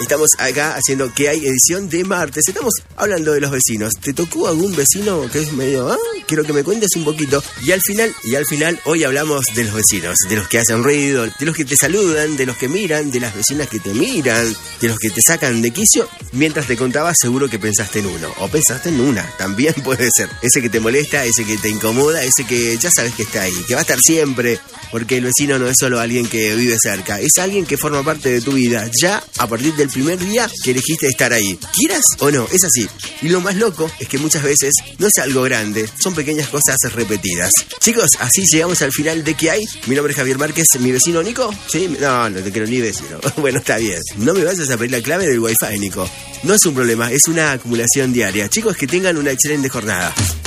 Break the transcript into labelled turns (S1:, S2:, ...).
S1: Estamos acá haciendo ¿Qué hay? Edición de martes. Estamos hablando de los vecinos. ¿Te tocó algún vecino que es medio, quiero que me cuentes un poquito? Y al final, hoy hablamos de los vecinos, de los que hacen ruido, de los que te saludan, de los que miran, de las vecinas que te miran, de los que te sacan de quicio. Mientras te contaba, seguro que pensaste en uno, o pensaste en una, también puede ser. Ese que te molesta, ese que te incomoda, ese que ya sabes que está ahí, que va a estar siempre, porque el vecino no es solo alguien que vive cerca, es alguien que forma parte de tu vida, ya a partir del primer día que elegiste estar ahí. ¿Quieras o no? Es así. Y lo más loco es que muchas veces no es algo grande, son pequeñas cosas repetidas. Chicos, así llegamos al final de ¿Qué hay? Mi nombre es Javier Márquez, ¿mi vecino Nico? ¿Sí? No te quiero ni vecino. Bueno, está bien. No me vayas a pedir la clave del Wi-Fi, Nico. No es un problema, es una acumulación diaria. Chicos, que tengan una excelente jornada.